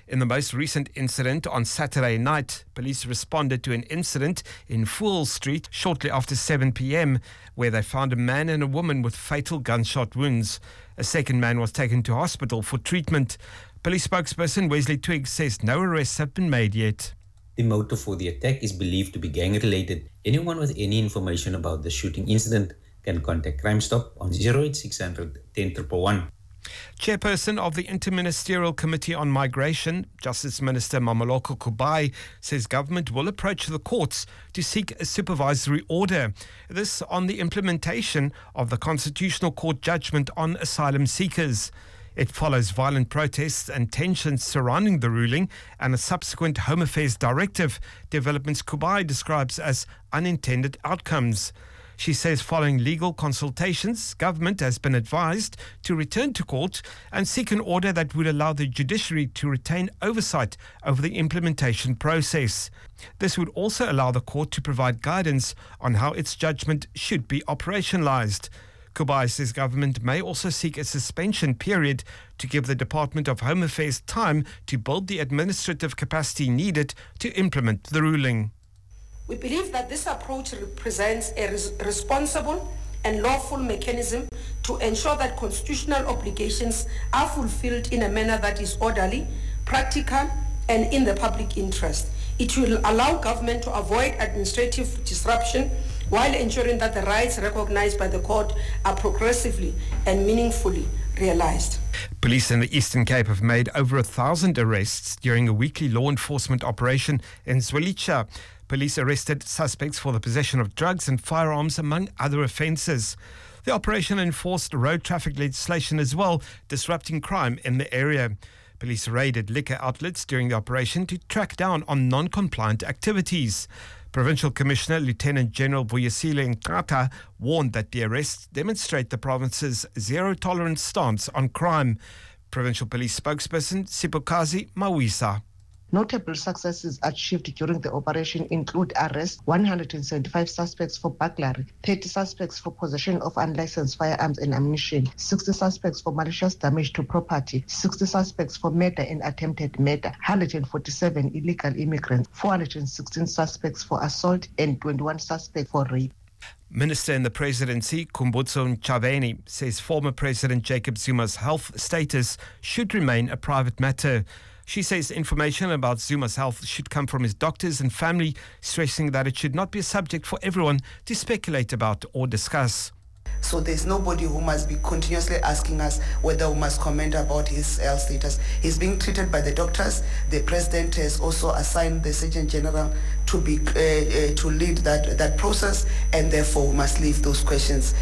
In the most recent incident on Saturday night, police responded to an incident in Fool Street shortly after seven p.m. where they found a man and a woman with fatal gunshot wounds. A second man was taken to hospital for treatment. Police spokesperson Wesley Twiggs says no arrests have been made yet. The motive for the attack is believed to be gang-related. Anyone with any information about the shooting incident can contact Crime Stop on zero eight six hundred ten one one one. Chairperson of the Interministerial Committee on Migration, Justice Minister Mamoloko Kubai, says government will approach the courts to seek a supervisory order. This on the implementation of the Constitutional Court judgment on asylum seekers. It follows violent protests and tensions surrounding the ruling and a subsequent Home Affairs directive, developments Kubai describes as unintended outcomes. She says following legal consultations, government has been advised to return to court and seek an order that would allow the judiciary to retain oversight over the implementation process. This would also allow the court to provide guidance on how its judgment should be operationalized. Kubai says government may also seek a suspension period to give the Department of Home Affairs time to build the administrative capacity needed to implement the ruling. We believe that this approach represents a res- responsible and lawful mechanism to ensure that constitutional obligations are fulfilled in a manner that is orderly, practical, and in the public interest. It will allow government to avoid administrative disruption while ensuring that the rights recognized by the court are progressively and meaningfully realized. Police in the Eastern Cape have made over a thousand arrests during a weekly law enforcement operation in Zwelitsha. Police arrested suspects for the possession of drugs and firearms, among other offences. The operation enforced road traffic legislation as well, disrupting crime in the area. Police raided liquor outlets during the operation to track down on non-compliant activities. Provincial Commissioner Lieutenant General Vuyisile Nkata warned that the arrests demonstrate the province's zero-tolerance stance on crime. Provincial Police spokesperson Sipokazi Mawisa. Notable successes achieved during the operation include arrest one hundred seventy-five suspects for burglary, thirty suspects for possession of unlicensed firearms and ammunition, sixty suspects for malicious damage to property, sixty suspects for murder and attempted murder, one hundred forty-seven illegal immigrants, four hundred sixteen suspects for assault and twenty-one suspects for rape. Minister in the Presidency, Kumbutso Chaveni, says former President Jacob Zuma's health status should remain a private matter. She says information about Zuma's health should come from his doctors and family, stressing that it should not be a subject for everyone to speculate about or discuss. So there's nobody who must be continuously asking us whether we must comment about his health status. He's being treated by the doctors. The president has also assigned the Surgeon General to be uh, uh, to lead that that process, and therefore we must leave those questions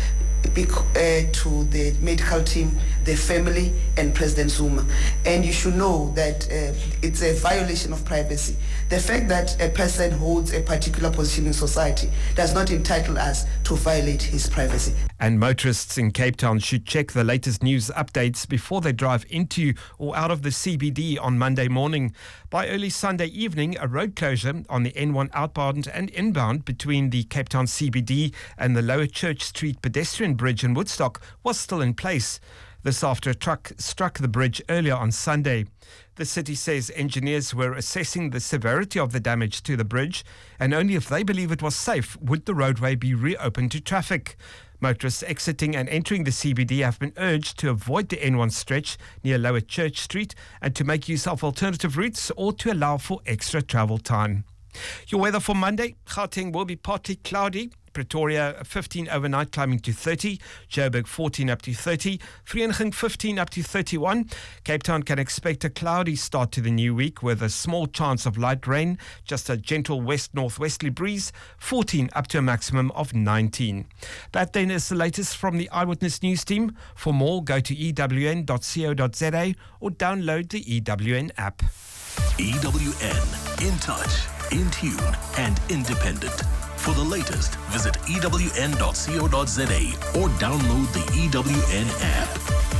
Uh, to the medical team, the family, and President Zuma. And you should know that uh, it's a violation of privacy. The fact that a person holds a particular position in society does not entitle us to violate his privacy. And motorists in Cape Town should check the latest news updates before they drive into or out of the C B D on Monday morning. By early Sunday evening, a road closure on the N one outbound and inbound between the Cape Town C B D and the Lower Church Street pedestrian bridge in Woodstock was still in place. This after a truck struck the bridge earlier on Sunday. The city says engineers were assessing the severity of the damage to the bridge, and only if they believe it was safe would the roadway be reopened to traffic. Motorists exiting and entering the C B D have been urged to avoid the N one stretch near Lower Church Street and to make use of alternative routes or to allow for extra travel time. Your weather for Monday: Gauteng will be partly cloudy. Pretoria fifteen overnight, climbing to thirty. Joburg fourteen up to thirty. Vereeniging fifteen up to thirty-one. Cape Town can expect a cloudy start to the new week with a small chance of light rain. Just a gentle west-northwesterly breeze. fourteen up to a maximum of nineteen. That then is the latest from the Eyewitness News team. For more, go to e w n dot co dot z a or download the E W N app. E W N, in touch, in tune, and independent. For the latest, visit e w n dot co dot z a or download the E W N app.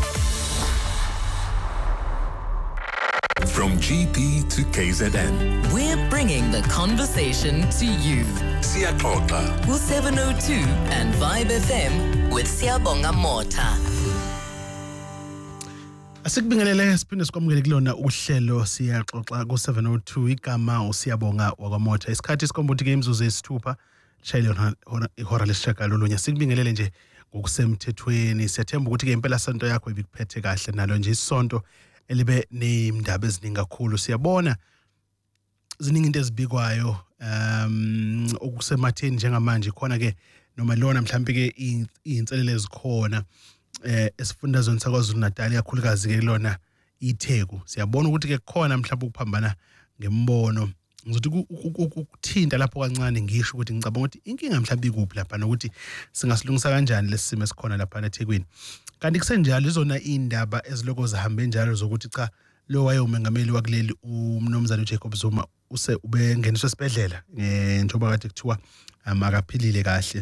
From G P to K Z N, we're bringing the conversation to you. Siyaxoxa, Ku seven oh two and Vibe F M with Siyabonga Mota. Asikubingelele siphinde sikwamukele kulona uhlelo siyaxoxa ku seven oh two igama usiyabonga wakwamotha isikhathi sikomba ukuthi ke imizuzu esithupha shayile ihora lesishagalolunye sikubingelele nje ngokusemthethweni siyathemba ukuthi ke impela sonto yakho ibikuphethe kahle nalo nje isonto elibe nezindaba eziningi kakhulu siyabona ziningi into ezibikwayo um okusematheni njengamanje khona ke noma lona mhlambe ke izinselele ezikhona eh esifundazweni saKwaZulu Natal yakhulukazi ke kulona iTheku siyabona ukuthi ke khona mhlawumbe ukuphambana ngembono ngizothi ukuthinta lapho kancane ngisho ukuthi ngicabanga ukuthi inkinga mhlawumbe ikuphi lapha nokuthi singasilungisa kanjani lesimo esikhona lapha eThekwini kanti kusenjalo izona indaba eziloko zihambe njalo zokuthi cha lo wayemengameli wakuleli uMnumzane uJacob Zuma use ubengeniswa esibedlela eh njoba kade kuthiwa amakaphilile kahle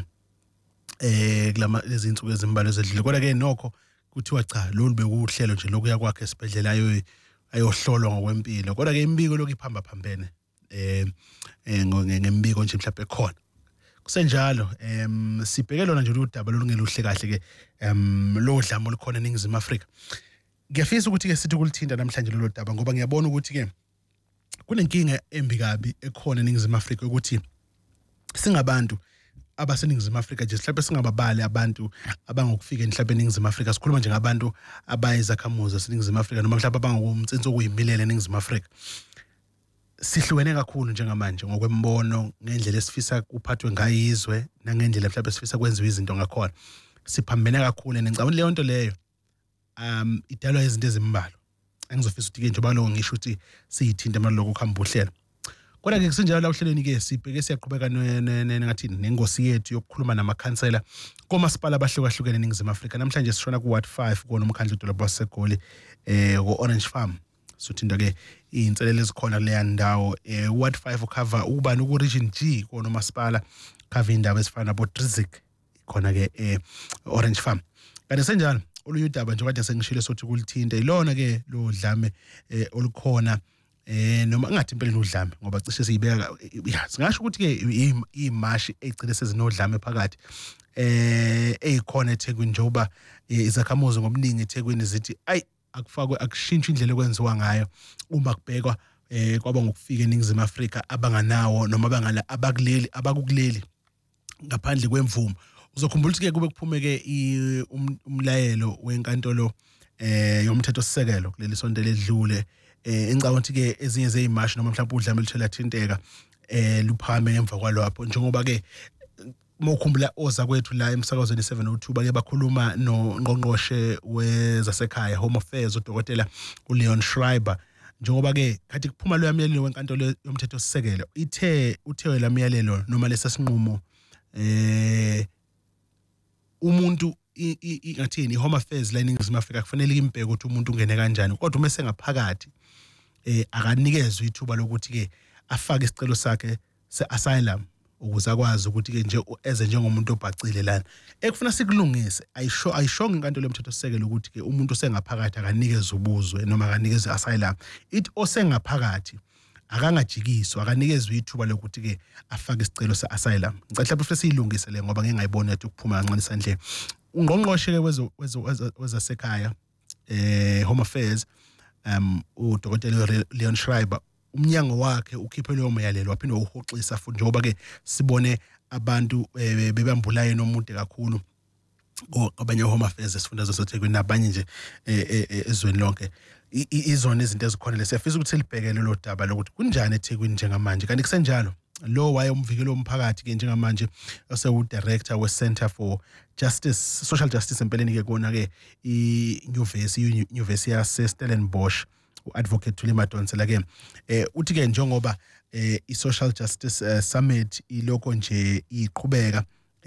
eh kulama lezi insuku ezimbalwa ezedlule kodwa ke nokho kuthiwa cha lolu bekuhlelo nje lokuya kwakhe esibedlela ayo ayohlolwa ngokwempilo kodwa ke imbiko lokhu iphamba phambene eh ngembiko nje mhlawumbe khona kusenjalo em sibheke lona nje udaba lolungeluhle kahle ke em lo dlamo likhona eNingizimu Afrika ngiyafisa ukuthi ke sithi kulithinta namhlanje lolu daba ngoba ngiyabona ukuthi ke kunenkinga embi kabi ekhona eNingizimu Afrika ukuthi singabantu abaseningizimu Afrika nje mhlawumbe singababali abantu abangokufika enhlabeni eNingizimu Afrika sikhuluma nje ngabantu abayizakhamuzi eNingizimu Afrika noma mhlawumbe abangokumtsinso okuyimilele eNingizimu Afrika sihlukene kakhulu njengamanje ngokwembono ngendlela esifisa kuphathwe ngayizwe nangendlela mhlawumbe sifisa kwenziwe izinto ngakhona siphambene kakhulu ngicabanga leyo nto leyo um idalwa izinto ezimbalo engizofisa ukuthi ke njengoba lo ngisho ukuthi siyithinta manje lokho kuhamba uhlelo kodwa ke kusenjalo la uhlelweni ke sibheke siyaqhubeka ngathini nengosi yethu yokukhuluma namakhansela komasipala abahlukahlukene eNingizimu Afrika namhlanje sishona ku Ward five kona umkhandlu wedolobha waseGoli eh ku Orange Farm sothinda ke izinselele ezikhona leya ndawo eh Ward five ucover ubani ku Region G kona umasipala cover indawo ezifana nabo Drizik khona ke eh Orange Farm kanti senjalo oluyudaba nje kade sengishilo sothi kulithinta ilona ke lo dlame eh olukhona eh noma ngathi impela udlame ngoba cishe siyibeka singasho ukuthi ke imashi egcile sezinodlame phakathi eh eyikhona eThekwini njoba izakhamuzi ngomningi eThekwini zithi ay akufakwe akushintshwe indlela ekwenziwa ngayo uma kubhekwa eh kwaba ngokufika eNingizimu Afrika abanganawo noma abangala abakuleli abakukuleli ngaphandle kwemvumo uzokhumbula ukuthi ke kube kuphumeke umlayelo wenkantolo eh yomthetho sisekelo kuleli sonto ledlule eh engicabanga ukuthi ke ezinye zezimashi noma mhlawumbe udlame luthela thinteka eh luphame emva kwalapho njengoba ke mokhumbula oza kwethu la emsakazweni seven oh two bake bakhuluma noNgqongqoshe wezasekhaya Home Affairs uDokotela uLeon Schreiber njengoba ke kathi kuphuma lo yamyalelo wenkantolo yomthetho sisekelo ithe uthe la myalelo noma lesasinqumo eh umuntu ingathini iHome Affairs la eNingizimu Afrika kufanele impeke ukuthi umuntu ungene kanjani kodwa uma sengaphakathi eh akanikezwe ithuba lokuthi ke afake isicelo sakhe seasylum ukuze akwazi ukuthi ke nje eze njengomuntu obhacile lana ekufuna sikulungise ayisho ayishonga inkantolo yomthetho sisekelo ukuthi ke umuntu osengaphakathi akanikezwe ubuzwe noma akanikezwe asylum it osengaphakathi akangajikiswa akanikezwe ithuba lokuthi ke afake isicelo seasylum ngicela mhlawumbe futhi siyilungise le ngoba ngeke ngayibona ukuthi ukuphuma kancane sandle ungqongqoshe ke wezo wezasekhaya eh Home Affairs um uDokotela Leon Schreiber umnyango wakhe ukhiphe leyo myalelo waphinde uhoxisa futhi njengoba ke sibone abantu bebambulaye nomuntu kakhulu abanye Home Affairs esifundazwe soThekwini nabanye nje ezweni lonke izona izinto ezikhona lesiyafisa ukuthi libhekele lo daba lokuthi kunjani eThekwini njengamanje kanti kusenjalo lo waye umvikelo womphakathi ke njengamanje osewu director we Center for Justice Social Justice empeleni ke kona ke iUniversity University yase Stellenbosch uadvocate Thuli Madonsela ke eh uthi ke njengoba eh iSocial Justice uh, Summit iloko nje iqhubeka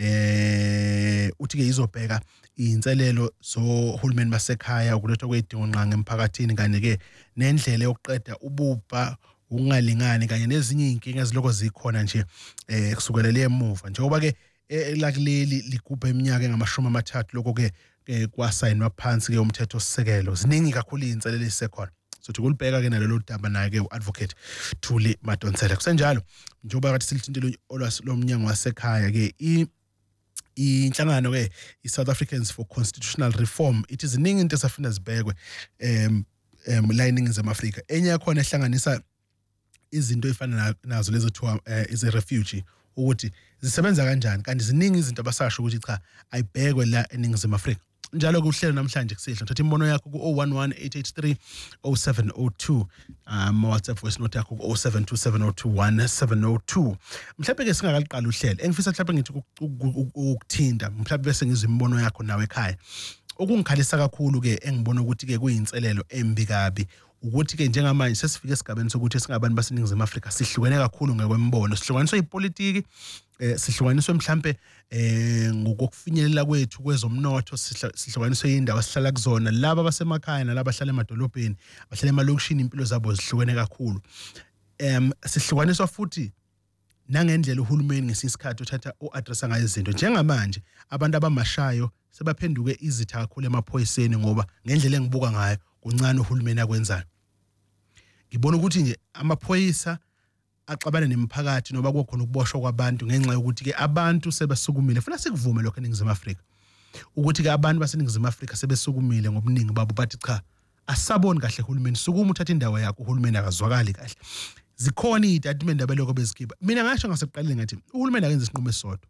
eh uthi ke izobheka inselelo zohulumeni basekhaya ukulethwa kwedingonqanga emphakathini kanye ke nendlela yokuqeda ubupha ungalingani kanye nezinye inkinga eziloko zikhona nje eh kusukela le emuva njengoba ke elakuleli ligubha iminyaka engamashumi amathathu lokho ke kwasayinwa phansi ke umthetho sisekelo ziningi kakhulu inselelo ezisekhona sothi kulibheka ke nalelo daba naye ke uadvocate Thuli Madonsela kusenjalo njengoba kathi silithintile olwasi lomnyango wasekhaya ke inhlangano ke iSouth Africans for Constitutional Reform it is iningi into esafuna zibhekwe em em la eNingizimu Afrika enye yakhona ehlanganisa izinto efana nazo lezo thiwa is a refugee ukuthi zisebenza kanjani kanti ziningi izinto abasasho ukuthi cha ayibhekwe la eNingizimu Afrika njalo kuhlelo namhlanje kusihle ngithatha imbono yakho ku zero one one eight eight three zero seven zero two um WhatsApp voice note yakho ku zero seven two seven zero two one seven zero two mhlawumbe ke singakaliqala uhlelo engifisa mhlawumbe ngithi ukuthinda mhlawumbe bese ngizwe imbono yakho nawe ekhaya okungikhalisa kakhulu ke engibona ukuthi ke kuyinselelo embi kabi ukuthi ke njengamanje sesifike esigabeni sokuthi singabantu baseNingizimu Afrika sihlukene kakhulu ngokwembono sihlukaniswa ipolitiki eh sihlukaniswe mhlambe eh ngokufinyelela kwethu kwezomnotho sihlukaniswe indawo sihlala kuzona laba basemakhaya nalaba abahlala emadolobheni abahlala emalokishini impilo zabo zihlukene kakhulu em sihlukaniswa futhi nangendlela uhulumeni ngesisikhathi uthatha uaddressa ngayo izinto njengamanje abantu abamashayo sebaphenduke izitha kakhulu emaphoyiseni ngoba ngendlela engibuka ngayo kuncane uhulumeni akwenzayo ngibona ukuthi nje amaphoyisa axabana nemphakathi noba kukhona ukuboshwa kwabantu ngenxa yokuthi ke abantu sebesukumile funa sikuvume lokho eNingizimu Afrika ukuthi ke abantu baseNingizimu Afrika sebesukumile ngobuningi babo bathi cha asaboni kahle uhulumeni sukuma uthatha indawo yakho uhulumeni akazwakali kahle zikhona izitatimende abeloko bezikhipha mina ngasho ngaseqaleni ngathi uhulumeni akenze isinqumo esodwa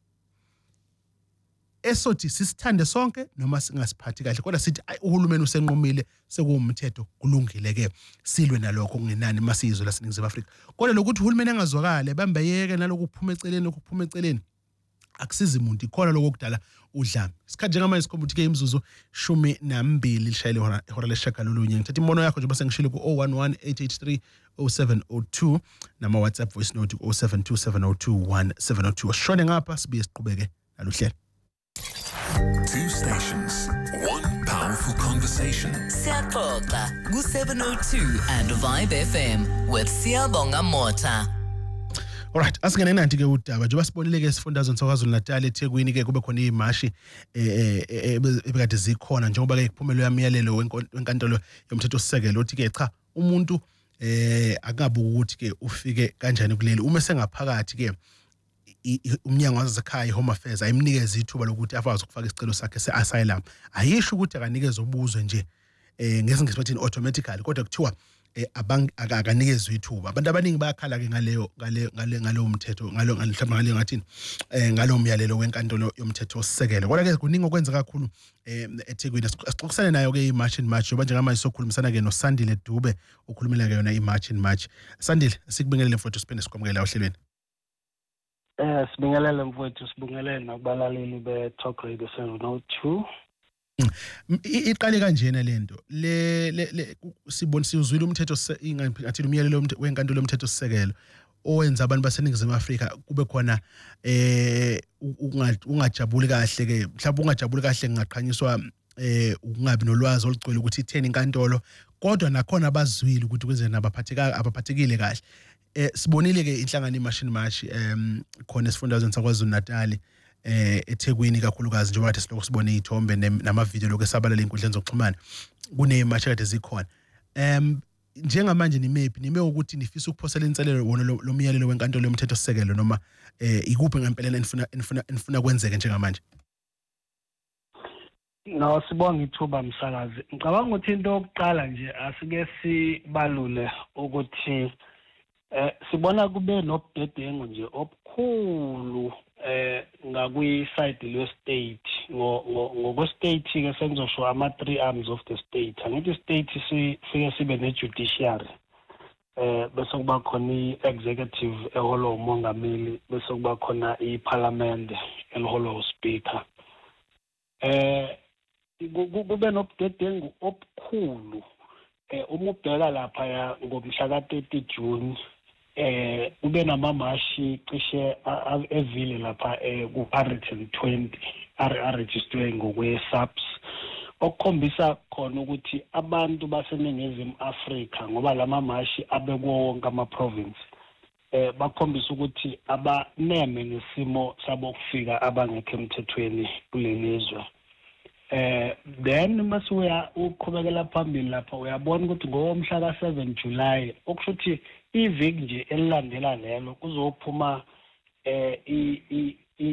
esothi sisithande sonke noma singasiphathi kahle kodwa sithi uhulumeni usenqomile sekuwumthetho kulungile ke silwe nalokho kungenani masizwe laseNingizimu Afrika kodwa lokuthi uhulumeni angazwakale bambeyeke naloku kuphuma eceleni ukuphuma eceleni akusizi umuntu ikhona lokudala udlame isikhathi njengamanje sikhomba ukuthi ke imzuzu shumi nambili lishayile ihora leshagalolunye ngithatha imono yakho nje base ngishilo ku zero one one eight eight three zero seven zero two nama WhatsApp voice note ku zero seven two seven zero two one seven zero two ashone ngapha sibiye siqhubeke naluhlelo. Two stations, one powerful conversation. Siyaxoxa ku seven oh two and Vibe F M with Siyabonga Mota. Alright, asingene nanti ke udaba njengoba sibonile ke isifundazwe saKwaZulu Natal eThekwini ke kube khona imashi eh ebekade zikhona njengoba ke kuphumelo yamiyalelo wenkantolo yomthethosisekelo othi ke cha umuntu eh akabuka ukuthi ke ufike kanjani kuleli uma sengaphakathi ke umnyango wasekhaya Home Affairs ayimnikeza ithuba lokuthi afaze ukufaka isicelo sakhe seasylum ayisho ukuthi akanikeze ubuzwe nje eh ngesingisi bathini automatically kodwa kuthiwa abang akanikezwe ithuba abantu abaningi bayakhala ke ngaleyo ngale ngale ngalo umthetho ngalo mhlawumbe ngale ngathini eh ngalo myalelo wenkantolo yomthetho osisekelo kodwa ke kuningi okwenza kakhulu eh eThekwini sixoxisane nayo ke iMarch and March njengoba njengamanje sokhulumisana ke noSandile Dube ukhulumela ke yona iMarch and March Sandile sikubingelele mfowethu siphinde sikwamukela ohlelweni. Eh sibingelele mfowethu sibingelele nakubalaleli be-Talk Radio seven oh two. Iqale kanjena lento le sibona siuzwile umthetho ngathi umyalelo wenkantolo yomthetho sisekelo owenza abantu baseNingizimu Afrika kube khona eh ungajabuli kahle ke mhlawumbe ungajabuli kahle ngaqhanyiswa eh ukungabi nolwazi olugcwele ukuthi itheni inkantolo kodwa nakhona abazwile ukuthi kwenze nabaphatheka abaphathekile kahle eh sibonile ke inhlangano iMachine March em khona esifundazweni saKwaZulu Natal eh eThekwini kakhulukazi njengoba bathi siloko sibone izithombe nama video lokho esabalala inkundleni zokuxhumana kune match kade zikhona em njengamanje nimephi nime ukuthi nifisa ukuphosela inselelo wona lo myalelo wenkantolo yomthetho sisekelo noma eh ikuphi ngempela enifuna enifuna enifuna kwenzeke njengamanje. No sibonga ithuba msakazi ngicabanga ukuthi into yokuqala nje asike sibalule ukuthi eh sibona kube nobudedengu nje obukhulu eh ngakwi side le state ngo ngo state ke sengizosho ama three arms of the state angithi state sifike sibe ne judiciary eh bese kuba khona i-executive eholo umongameli bese kuba khona i-parliament eliholo speaker eh kube nobudedengu obukhulu eh uma ubheka lapha ya ngomhla ka thirty June eh ube namamashi cishe evile lapha ku one twenty are registered ngokwe subs okukhombisa khona ukuthi abantu baseNingizimu Afrika ngoba lamamashi abekuwo wonke ama province eh bakhombisa ukuthi abaneme nesimo sabo kufika abangekho emthethweni kulelizwe. Eh then masuya uqhubekela phambili lapha uyabona ukuthi ngomhla ka seven July okusho ukuthi iviki nje elilandela lelo kuzophuma eh i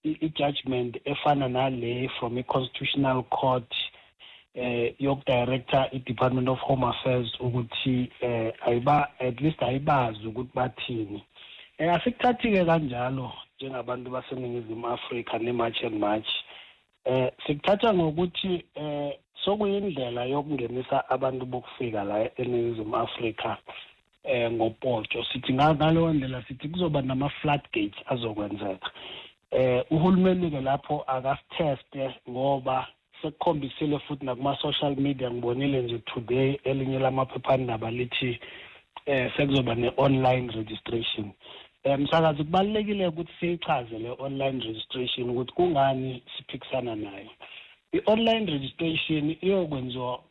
i-judgment efana nale from i-Constitutional Court eh yokudirector i-Department of Home Affairs ukuthi eh ayiba at least ayibazi ukuthi bathini. Eh asikuthathi-ke kanjalo njengabantu baseNingizimu Afrika ne-March and March. Eh sikuthatha ngokuthi eh sokuyindlela yokungenisa abantu bokufika la eNingizimu Afrika eh ngopoto. Sithi ngaleyo ndlela sithi kuzoba nama floodgates azokwenzeka. Eh uhulumeni ke lapho akasiteste ngoba sekukhombisile futhi nakuma social media ngibonile nje today elinye lamaphephandaba lithi eh sekuzoba ne-online registration. Eh msakazi kubalekile ukuthi siyichaze le online registration ukuthi kungani siphikisana nayo. I-online registration iyokwenziwa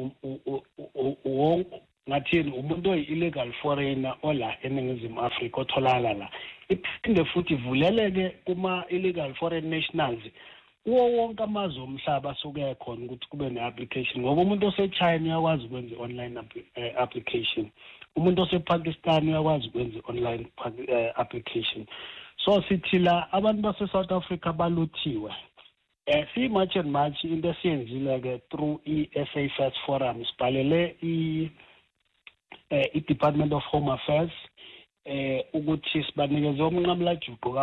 ngathini umuntu oyi-illegal foreigner ola eNingizimu Afrika otholakala la. Iphinde futhi ivuleleke kuma-illegal foreign nationals kuwo wonke amazwe omhlaba asuke khona ukuthi kube ne-application ngoba umuntu ose-China uyakwazi ukwenza i-online application, umuntu ose-Pakistan uyakwazi ukwenza i-online application. So sithi la abantu base-South Africa baluthiwe. Eh si March and March into esiyenzile ke through i-S A First Forum sibhalele i eh i-Department of Home Affairs eh ukuthi sibanikeze umnqamulajuqu